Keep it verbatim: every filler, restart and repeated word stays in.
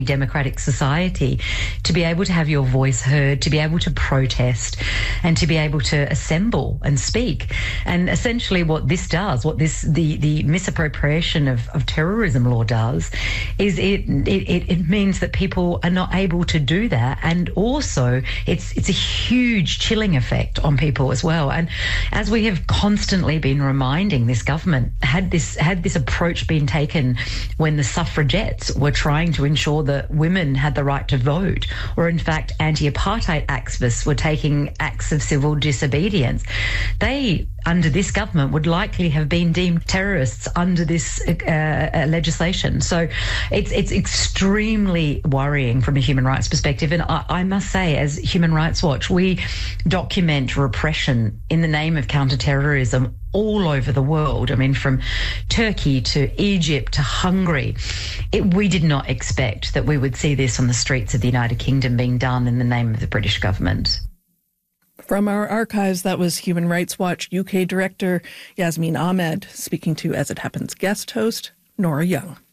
democratic society to be able to have your voice heard, to be able to protest and to be able to assemble and speak. And essentially what this does, what this the, the misappropriation of, of terrorism law does, is it, it it means that people are not able to do that. And also it's it's a huge chilling effect on people as well. And as we have constantly been reminding this government, had this had this approach been taken when the suffragettes were trying to ensure that women had the right to vote, or in fact anti-apartheid activists were taking acts of civil disobedience, they, under this government, would likely have been deemed terrorists under this uh, legislation. So it's it's extremely worrying from a human rights perspective. And I, I must say, as Human Rights Watch, we document repression in the name of counterterrorism all over the world. I mean, from Turkey to Egypt to Hungary. It, we did not expect that we would see this on the streets of the United Kingdom being done in the name of the British government. From our archives, that was Human Rights Watch U K Director Yasmin Ahmed speaking to As It Happens guest host Nora Young.